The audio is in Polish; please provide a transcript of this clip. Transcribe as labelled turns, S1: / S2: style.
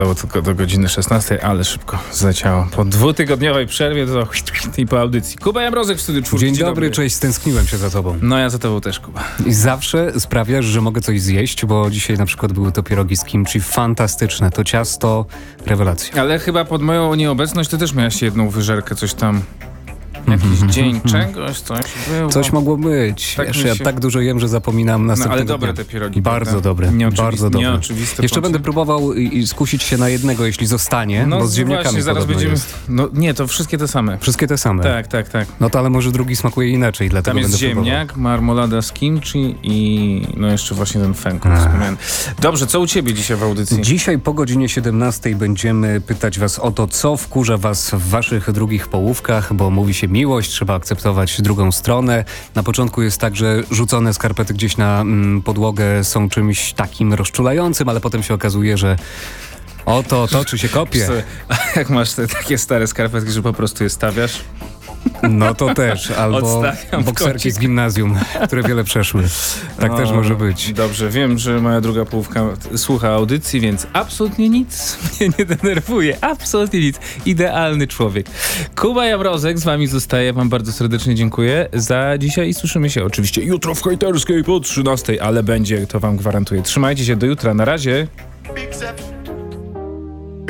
S1: Było tylko do godziny 16, ale szybko zleciało. Po 2-tygodniowej przerwie to i po audycji. Kuba Jamrozek w studiu Czwórki.
S2: Dzień dobry, cześć, stęskniłem się za tobą.
S1: No ja za tobą też, Kuba.
S2: I zawsze sprawiasz, że mogę coś zjeść, bo dzisiaj na przykład były to pierogi z kimchi, fantastyczne. To ciasto, rewelacja.
S1: Ale chyba pod moją nieobecność to też miałaś jedną wyżerkę, coś tam. Jakiś dzień czegoś, coś było.
S2: Coś mogło być.
S1: Tak
S2: Wiesz,
S1: mi
S2: ja
S1: się-
S2: tak dużo jem, że zapominam następnego
S1: ale dobre
S2: dnia.
S1: te pierogi.
S2: Bardzo
S1: prawda?
S2: dobre, bardzo dobre.
S1: Nieoczywiste.
S2: Jeszcze będę próbował i skusić się na jednego, jeśli zostanie, bo z ziemniakami
S1: właśnie, zaraz
S2: podobno
S1: będziemy...
S2: jest.
S1: No nie, to wszystkie te same.
S2: Wszystkie te same.
S1: Tak.
S2: No to ale może drugi smakuje inaczej, dlatego
S1: Tam jest
S2: będę próbował.
S1: ziemniak, marmolada z kimchi i no jeszcze właśnie ten fenko wspomniany. Dobrze, co u ciebie dzisiaj w audycji?
S2: Dzisiaj po godzinie 17 będziemy pytać was o to, co wkurza was w waszych drugich połówkach, bo mówi się miłość, trzeba akceptować drugą stronę. Na początku jest tak, że rzucone skarpety gdzieś na podłogę są czymś takim rozczulającym, ale potem się okazuje, że oto toczy się kopie.
S1: Jak masz te takie stare skarpetki, że po prostu je stawiasz?
S2: No to też. Albo
S1: Odstawiam w
S2: bokserki
S1: kącik.
S2: z gimnazjum, które wiele przeszły. Tak też może być.
S1: Dobrze, wiem, że moja druga połówka słucha audycji, więc absolutnie nic mnie nie denerwuje. Absolutnie nic. Idealny człowiek. Kuba Jamrozek z wami zostaje. Wam bardzo serdecznie dziękuję za dzisiaj i słyszymy się oczywiście jutro w Hejterskiej po 13, ale będzie, to wam gwarantuję. Trzymajcie się do jutra. Na razie.
S3: Big Zep.